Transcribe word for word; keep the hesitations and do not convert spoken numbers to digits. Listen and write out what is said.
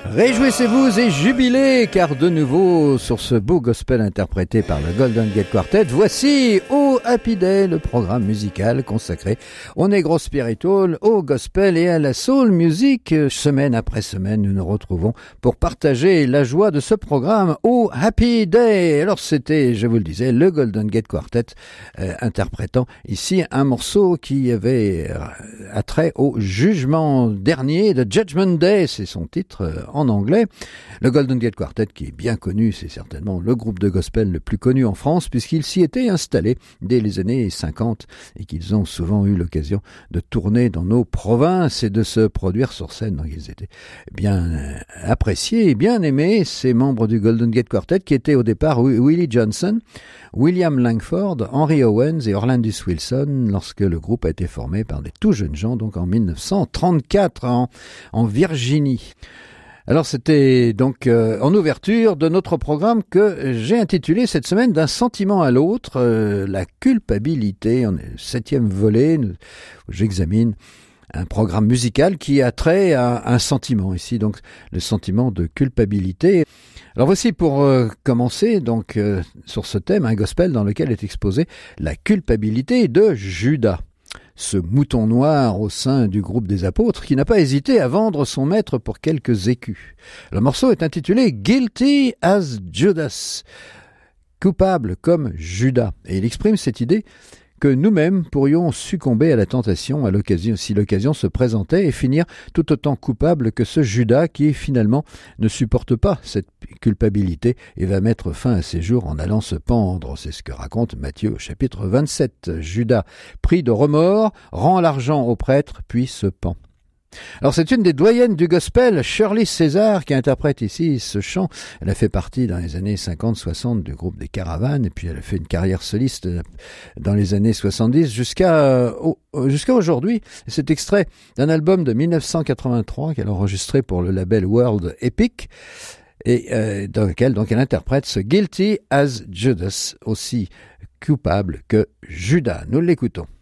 Réjouissez-vous et jubilez, car de nouveau, sur ce beau gospel interprété par le Golden Gate Quartet, voici Oh Happy Day, le programme musical consacré au negro spiritual, au gospel et à la soul music. Semaine après semaine, nous nous retrouvons pour partager la joie de ce programme Oh Happy Day. Alors c'était, je vous le disais, le Golden Gate Quartet euh, interprétant ici un morceau qui avait euh, attrait au jugement dernier, de Judgment Day, c'est son titre euh, en anglais. Le Golden Gate Quartet, qui est bien connu, c'est certainement le groupe de gospel le plus connu en France, puisqu'ils s'y étaient installés dès les années cinquante et qu'ils ont souvent eu l'occasion de tourner dans nos provinces et de se produire sur scène. Donc ils étaient bien appréciés et bien aimés, ces membres du Golden Gate Quartet, qui étaient au départ Willie Johnson, William Langford, Henry Owens et Orlandis Wilson, lorsque le groupe a été formé par des tout jeunes gens, donc en dix-neuf cent trente-quatre en, en Virginie. Alors c'était donc euh, en ouverture de notre programme que j'ai intitulé cette semaine d'un sentiment à l'autre, euh, la culpabilité. On est le septième volet, nous, j'examine un programme musical qui a trait à un sentiment ici, donc le sentiment de culpabilité. Alors voici pour euh, commencer donc euh, sur ce thème un gospel dans lequel est exposée la culpabilité de Judas, ce mouton noir au sein du groupe des apôtres qui n'a pas hésité à vendre son maître pour quelques écus. Le morceau est intitulé « Guilty as Judas », coupable comme Judas, et il exprime cette idée que nous-mêmes pourrions succomber à la tentation à l'occasion, si l'occasion se présentait, et finir tout autant coupable que ce Judas qui finalement ne supporte pas cette culpabilité et va mettre fin à ses jours en allant se pendre. C'est ce que raconte Matthieu au chapitre vingt-sept. Judas, pris de remords, rend l'argent au prêtre puis se pend. Alors c'est une des doyennes du gospel, Shirley César, qui interprète ici ce chant. Elle a fait partie dans les années cinquante soixante du groupe des Caravanes, et puis elle a fait une carrière soliste dans les années soixante-dix jusqu'à, jusqu'à aujourd'hui. C'est extrait d'un album de dix-neuf cent quatre-vingt-trois qu'elle a enregistré pour le label World Epic, et euh, dans lequel donc elle interprète ce Guilty as Judas, aussi coupable que Judas. Nous l'écoutons.